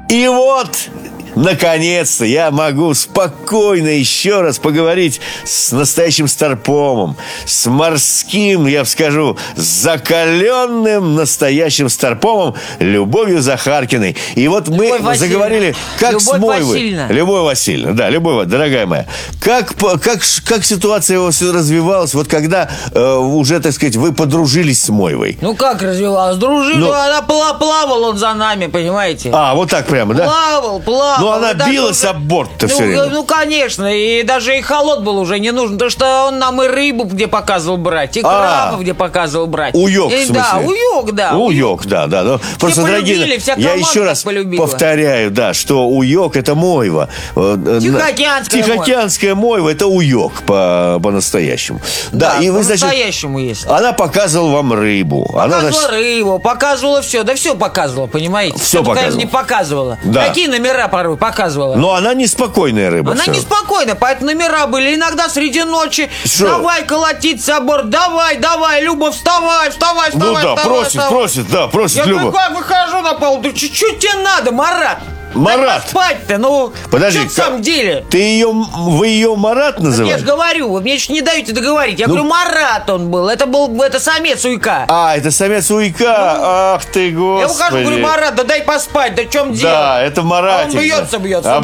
И вот, наконец-то, я могу спокойно еще раз поговорить с настоящим старпомом, с морским, я скажу, закаленным настоящим старпомом Любовью Захаркиной. И вот мы заговорили, как с Мойвой. Любовь Васильевна, да, Любовь, дорогая моя. Как ситуация у вас развивалась, вот когда уже, так сказать, вы подружились с Мойвой? Ну, как развивалась? Дружили, она плавал он за нами, понимаете? А, вот так прямо, да? Плавал. Ну, она билась об борт-то все время. Ну, конечно, и даже и холод был уже не нужен, потому что он нам и рыбу где показывал брать, и крабов где показывал брать. Уёк, в смысле? Да, уёк, да. Уёк, да. Ну, просто, дорогие, я еще раз повторяю, да, что уёк — это Мойва. Тихоокеанская Мойва — это уёк по-настоящему. Да, и вы, значит, по-настоящему есть. она показывала вам рыбу. Показывала рыбу, показывала все. Да все показывала, понимаете? Все показывала. Не показывала. Да. Какие номера порой показывала? Но она неспокойная рыба. Она неспокойная, поэтому номера были. Иногда среди ночи: давай колотить собор, давай, Люба, вставай. Ну да, просит Люба. Я как выхожу на пол, да чуть-чуть тебе надо, Марат. Марат. Спать-то, ну. Подожди, в самом деле? Вы ее Марат называете? Я же говорю, вы мне еще не даете договорить. Я говорю, Марат он был. Это самец уйка. А, это самец уйка. Ах ты, господи. Я ухожу, говорю, Марат, да дай поспать, да в чем дело? Да, это Маратик. Он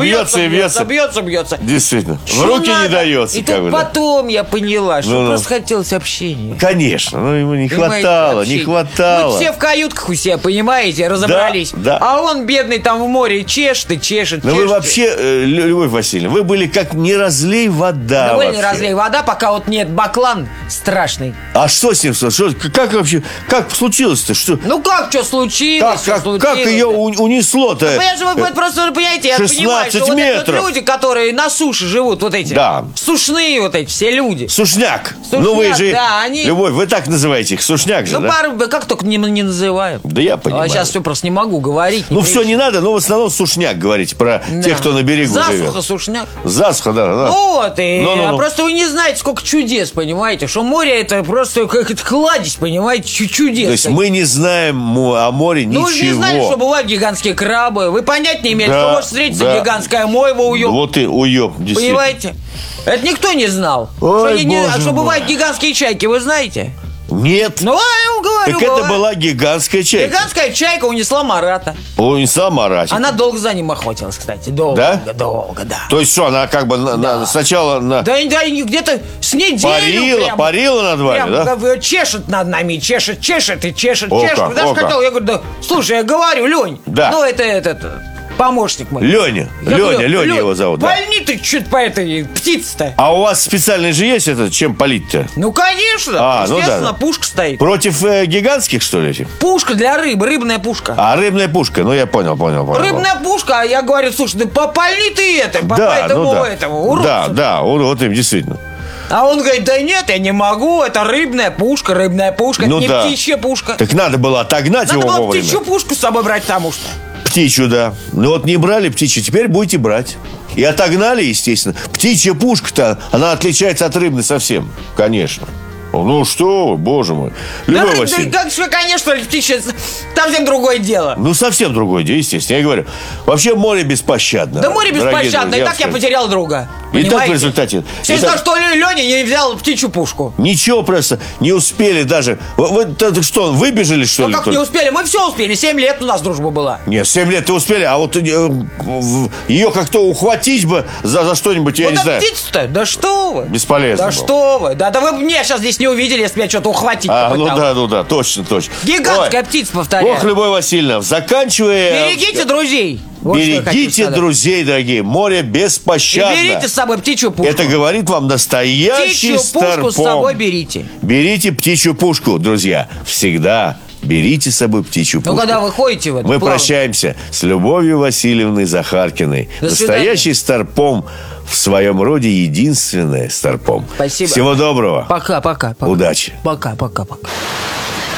бьется. Действительно. В руки не дается. И тут потом я поняла, что просто хотелось общения. Конечно, но ему не хватало. Мы все в каютках у себя, понимаете, разобрались. Да. А он, бедный, там в море чешет. Но вы вообще, Любовь Васильевна, вы были как не разлей вода. Да, не разлей вода, пока вот нет баклан страшный. А что с ним? Как вообще? Как случилось-то? Что? Ну как, что случилось? Как ее унесло-то? Вы просто понимаете, я понимаю, что вот эти вот люди, которые на суше живут, вот эти, сушные вот эти все люди. Сушняк. Ну вы же, Любовь, вы так называете их, сушняк же, да? Ну, как только не называем. Да я понимаю. А сейчас все просто не могу говорить. Ну все, не надо, но в основном сушняк говорите про тех, кто на берегу живет. Засуха, сушняк. Засуха, да. Вот, просто вы не знаете, сколько чудес, понимаете, что море это просто как кладезь, понимаете, чудес. То есть мы не знаем о море ничего. Ну, вы же не знали, что бывают гигантские крабы. Вы понять не имели, что может встретиться гигантская Мойва, уёб. Вот и уёб, действительно. Понимаете? Это никто не знал. Что бывают гигантские чайки, вы знаете? Нет. Ну, я вам говорю. Так это была гигантская чайка. Гигантская чайка унесла Марата. Унесла Маратика. Она долго за ним охотилась, кстати. Долго, да. То есть что, она как бы сначала... Да, где-то с неделю парила над вами, да? Чешет над нами, чешет. Даже хотел, я говорю, да, слушай, я говорю, Лень. Да. Ну, это помощник мой. Леня его зовут. Пальни ты чуть по этой птице-то. А у вас специальный же есть чем палить-то? Ну, конечно. Естественно, пушка стоит. Против гигантских, что ли, этих? Пушка для рыбы, рыбная пушка. А, рыбная пушка, ну я понял. Рыбная пушка, а я говорю, слушай, да попали ты по этому уродцу. Да, вот им действительно. А он говорит, да нет, я не могу, это рыбная пушка, это не птичья пушка. Так надо было отогнать его вовремя. Надо было птичью пушку с собой брать, потому что... Птичью, да. Ну вот не брали птичью, теперь будете брать. И отогнали, естественно. Птичья пушка-то, она отличается от рыбной совсем, конечно. Ну что вы, боже мой. Любовь Васильевна. Конечно, птичья, совсем другое дело. Ну, совсем другое дело, естественно. Я говорю, вообще море беспощадно. Да море беспощадно, и так я потерял друга. И так в результате. Все знают, что Леня не взял птичью пушку. Ничего просто, не успели даже. Вы что, выбежали, что ли? Ну как не успели? Мы все успели, 7 лет у нас дружба была. Нет, 7 лет-то успели, а вот ее как-то ухватить бы за что-нибудь, я не знаю. Птица-то? Да что вы? Бесполезно. Да что вы? Да вы меня сейчас здесь не увидели, если меня что-то ухватить. Ну да, точно. Гигантская птица, повторяю. Ох, Любовь Васильевна, заканчивая... Берегите друзей. Берегите друзей, дорогие. Море беспощадно. И берите с собой птичью пушку. Это говорит вам настоящий старпом. Птичью пушку с собой берите. Берите птичью пушку, друзья. Всегда берите с собой птичью пушку. Ну, когда вы ходите в это Мы прощаемся с Любовью Васильевной Захаркиной. Настоящий старпом. В своем роде единственная старпом. Спасибо. Всего доброго. Пока. Удачи. Пока.